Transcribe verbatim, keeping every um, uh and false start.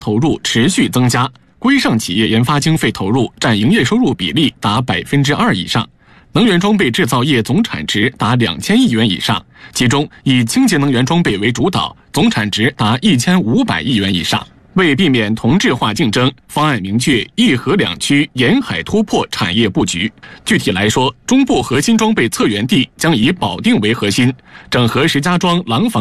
投入持续增加，规上企业研发经费投入占营业收入比例达百分之二以上，能源装备制造业总产值达两千亿元以上，其中以清洁能源装备为主导，总产值达一千五百亿元以上。为避免同质化竞争，方案明确一河两区沿海突破产业布局。具体来说，中部核心装备策源地将以保定为核心，整合石家庄廊坊